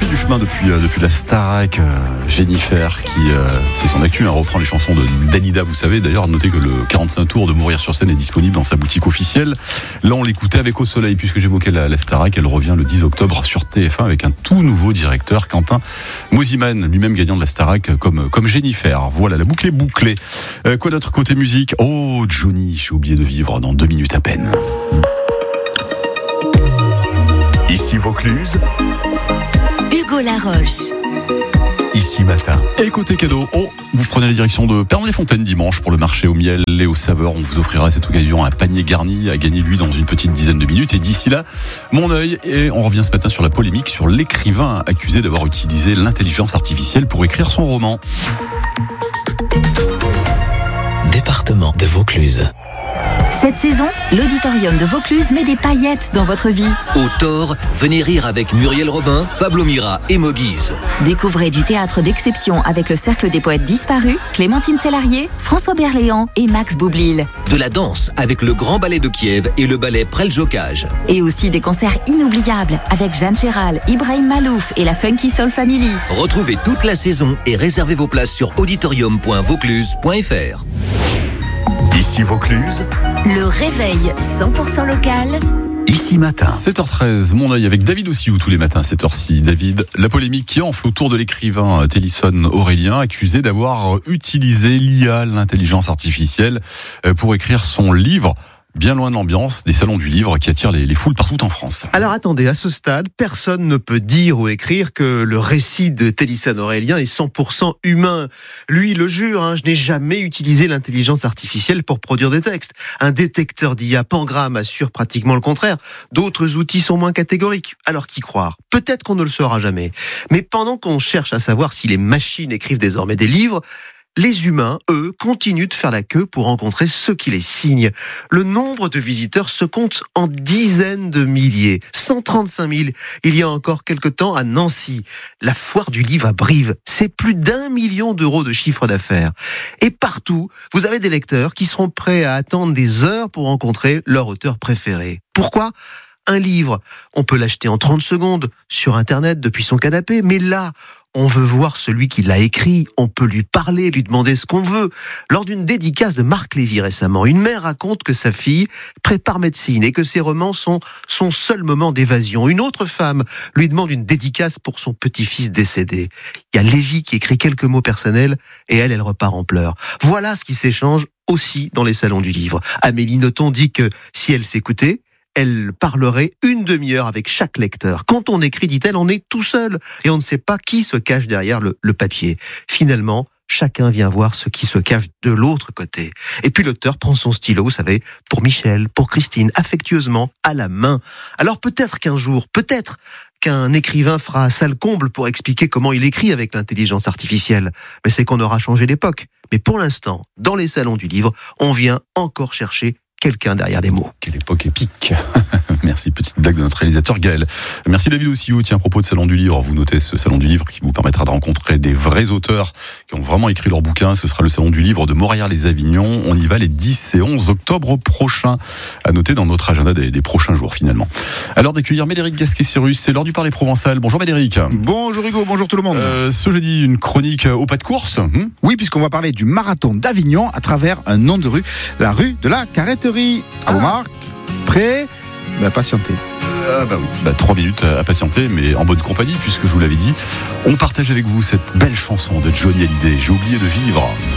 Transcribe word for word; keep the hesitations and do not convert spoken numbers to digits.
du chemin depuis, euh, depuis la Starac. Euh, Jennifer, qui, euh, c'est son actu, hein, reprend les chansons de Dalida, vous savez. D'ailleurs, notez que le quarante-cinq tours de Mourir sur scène est disponible dans sa boutique officielle. Là, on l'écoutait avec Au Soleil, puisque j'évoquais la, la Starac. Elle revient le dix octobre sur T F un avec un tout nouveau directeur, Quentin Mosimann, lui-même gagnant de la Starac comme, comme Jennifer. Voilà, la boucle est bouclée. Euh, quoi d'autre côté musique? Oh, Johnny, j'ai oublié de vivre dans deux minutes à peine. Ici Vaucluse, Hugo Laroche. Ici Matin. Et côté cadeau, oh, vous prenez la direction de Pernon-les-Fontaines dimanche pour le marché au miel et aux saveurs. On vous offrira à cette occasion un panier garni à gagner lui dans une petite dizaine de minutes. Et d'ici là, mon œil. Et on revient ce matin sur la polémique sur l'écrivain accusé d'avoir utilisé l'intelligence artificielle pour écrire son roman. Département de Vaucluse. Cette saison, l'Auditorium de Vaucluse met des paillettes dans votre vie. Au Thor, venez rire avec Muriel Robin, Pablo Mira et Moguise. Découvrez du théâtre d'exception avec le Cercle des Poètes Disparus, Clémentine Sélarié, François Berléand et Max Boublil. De la danse avec le Grand Ballet de Kiev et le Ballet Preljocaj. Et aussi des concerts inoubliables avec Jeanne Chéral, Ibrahim Malouf et la Funky Soul Family. Retrouvez toute la saison et réservez vos places sur auditorium point vaucluse point f r. Ici Vaucluse, Le réveil cent pour cent local. Ici Matin. sept heures treize, mon œil avec David Ossiou tous les matins à cette heure-ci. David, la polémique qui enfle autour de l'écrivain Télisson Aurélien, accusé d'avoir utilisé l'I A, l'intelligence artificielle, pour écrire son livre. Bien loin de l'ambiance des salons du livre qui attirent les, les foules partout en France. Alors attendez, à ce stade, personne ne peut dire ou écrire que le récit de Télisson Aurélien est cent pour cent humain. Lui le jure, hein, je n'ai jamais utilisé l'intelligence artificielle pour produire des textes. Un détecteur d'I A Pangram assure pratiquement le contraire. D'autres outils sont moins catégoriques. Alors qui croire? Peut-être qu'on ne le saura jamais. Mais pendant qu'on cherche à savoir si les machines écrivent désormais des livres, les humains, eux, continuent de faire la queue pour rencontrer ceux qui les signent. Le nombre de visiteurs se compte en dizaines de milliers. cent trente-cinq mille, il y a encore quelque temps à Nancy. La foire du livre à Brive, c'est plus d'un million d'euros de chiffre d'affaires. Et partout, vous avez des lecteurs qui seront prêts à attendre des heures pour rencontrer leur auteur préféré. Pourquoi ? Un livre, on peut l'acheter en trente secondes sur Internet depuis son canapé, mais là, on veut voir celui qui l'a écrit, on peut lui parler, lui demander ce qu'on veut. Lors d'une dédicace de Marc Lévy récemment, une mère raconte que sa fille prépare médecine et que ses romans sont son seul moment d'évasion. Une autre femme lui demande une dédicace pour son petit-fils décédé. Il y a Lévy qui écrit quelques mots personnels et elle, elle repart en pleurs. Voilà ce qui s'échange aussi dans les salons du livre. Amélie Nothomb dit que si elle s'écoutait, elle parlerait une demi-heure avec chaque lecteur. Quand on écrit, dit-elle, on est tout seul et on ne sait pas qui se cache derrière le, le papier. Finalement, chacun vient voir ce qui se cache de l'autre côté. Et puis l'auteur prend son stylo, vous savez, pour Michel, pour Christine, affectueusement, à la main. Alors peut-être qu'un jour, peut-être qu'un écrivain fera salle comble pour expliquer comment il écrit avec l'intelligence artificielle. Mais c'est qu'on aura changé d'époque. Mais pour l'instant, dans les salons du livre, on vient encore chercher quelqu'un derrière les mots. Quelle époque épique. Merci, petite blague de notre réalisateur Gaël. Merci David Ossiou. Tiens, à propos de Salon du Livre, vous notez ce Salon du Livre qui vous permettra de rencontrer des vrais auteurs qui ont vraiment écrit leur bouquin. Ce sera le Salon du Livre de Morières-les-Avignon. On y va les dix et onze octobre prochains. À noter dans notre agenda des, des prochains jours finalement. Alors d'accueillir Médéric Gasquet-Cyrus, c'est l'heure du Parler Provençal. Bonjour Médéric. Bonjour Hugo, bonjour tout le monde. Euh, ce jeudi, une chronique au pas de course. Hmm oui, puisqu'on va parler du marathon d'Avignon à travers un nom de rue, la rue de la Carretterie. À vos marques, prêts, bah, patientez. Euh, bah oui, bah, trois minutes à patienter, mais en bonne compagnie, puisque je vous l'avais dit, on partage avec vous cette belle chanson de Johnny Hallyday, J'ai oublié de vivre.